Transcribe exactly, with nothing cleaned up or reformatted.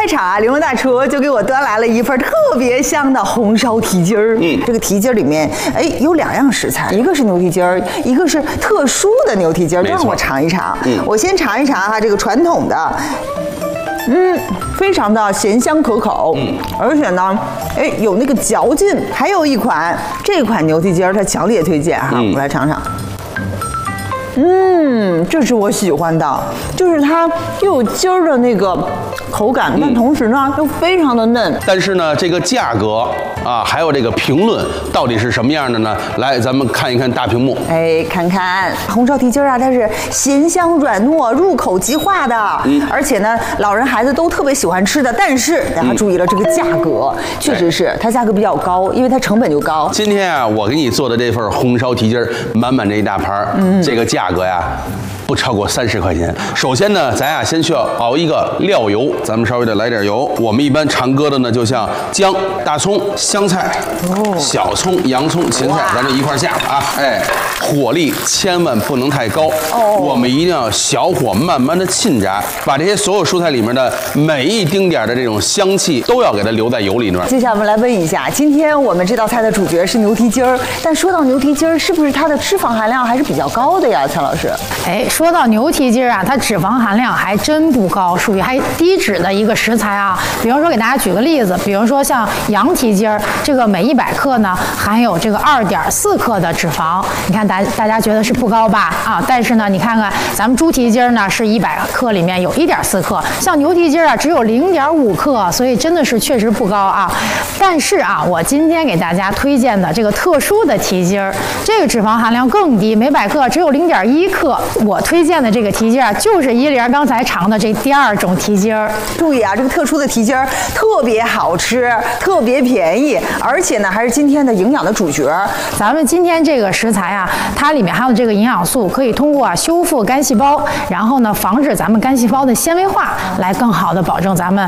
场啊，玲珑大厨就给我端来了一份特别香的红烧蹄筋儿。嗯，这个蹄筋儿里面，哎，有两样食材，一个是牛蹄筋儿，一个是特殊的牛蹄筋儿，让我尝一尝。嗯，我先尝一尝哈，这个传统的。嗯，非常的咸香可口，嗯，而且呢，哎，有那个嚼劲。还有一款，这款牛蹄筋儿，它强烈推荐哈，嗯、我来尝尝。嗯，这是我喜欢的，就是它又有筋儿的那个口感，但同时呢又非常的嫩。 但是呢，这个价格啊，还有这个评论到底是什么样的呢？来，咱们看一看大屏幕。 哎，看看红烧蹄筋啊，它是咸香软糯、入口即化的，嗯，而且呢，老人孩子都特别喜欢吃的。但是大家注意了，这个价格确实是它价格比较高，因为它成本就高。 今天啊，我给你做的这份红烧蹄筋儿，满满这一大盘儿，嗯，这个价格呀，不超过三十块钱。首先呢，咱呀先需要熬一个料油，咱们稍微的来点油。我们一般常搁的呢，就像姜、大葱、香菜、哦、小葱、洋葱、芹菜，咱这一块下啊。哎，火力千万不能太高，哦，我们一定要小火慢慢的沁炸，把这些所有蔬菜里面的每一丁点的这种香气都要给它留在油里面。 接下来我们来问一下，今天我们这道菜的主角是牛蹄筋儿，但说到牛蹄筋儿，是不是它的脂肪含量还是比较高的呀，蔡老师？ 哎，说到牛蹄筋啊，它脂肪含量还真不高，属于还低脂的一个食材啊。比方说，给大家举个例子，比如说像羊蹄筋儿，这个每一百克呢含有这个二点四克的脂肪。你看大大家觉得是不高吧？啊，但是呢，你看看咱们猪蹄筋儿呢是一百克里面有一点四克，像牛蹄筋儿啊只有零点五克，所以真的是确实不高啊。但是啊，我今天给大家推荐的这个特殊的蹄筋儿，这个脂肪含量更低，每百克只有零点一克。我推荐的这个蹄筋啊，就是依莲刚才尝的这第二种蹄筋儿。 注意啊，这个特殊的蹄筋儿特别好吃，特别便宜，而且呢还是今天的营养的主角。 咱们今天这个食材啊，它里面含有这个营养素，可以通过啊修复肝细胞，然后呢防止咱们肝细胞的纤维化，来更好的保证咱们